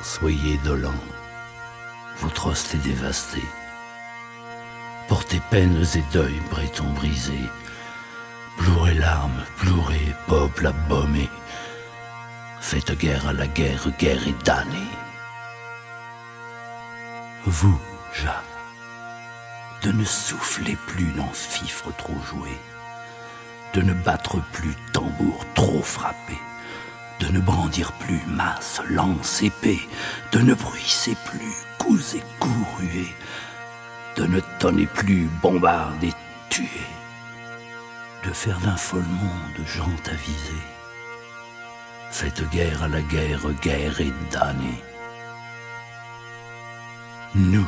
Soyez dolents, votre hoste est dévasté. Portez peines et deuil, bretons brisés. Plourez larmes, plourez, peuple abîmé. Faites guerre à la guerre, guerre est damnée. Vous, Jacques, de ne souffler plus dans fifre trop joué, de ne battre plus tambour trop frappé, de ne brandir plus masse, lance, épée, de ne bruisser plus coups et coups rués, de ne tonner plus bombarde et tuer, de faire d'un fol monde gens avisés. Faites guerre à la guerre, guerre est damnée. Nous,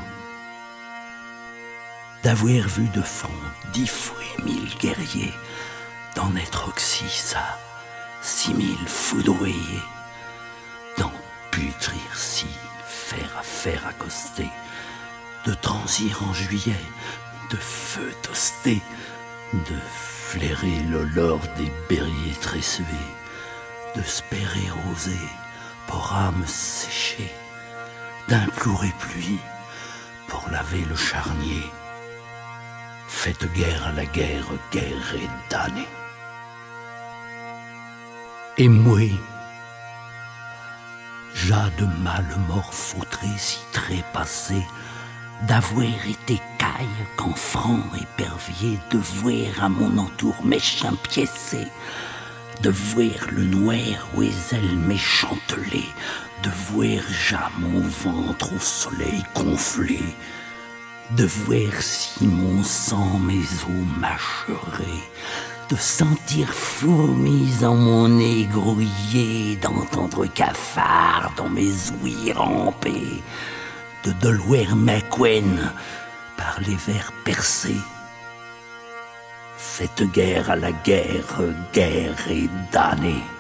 d'avoir vu de front 10 fois 1000 guerriers, d'en être oxy ça, 6000 foudroyés, d'en putrir si, fer à fer accosté, de transir en juillet, de feu toasté, de flairer l'olor des berriers tressés, de spérer rosé, pour âme séchée, d'implorer pluie, pour laver le charnier. Faites guerre à la guerre, guerre est damnée. Et moi, j'ai de mal mort foutré si trépassé, d'avoir été caille qu'en franc épervier, de voir à mon entour méchant piécé, de voir le noir aux ailes méchantelées, de voir já mon ventre au soleil gonflé, de voir si mon sang mes os mâcheraient, de sentir fourmis en mon nez grouillé, d'entendre cafards dans mes ouïes ramper, de Delaware McQueen par les vers percés. Faites guerre à la guerre, guerre est damnée.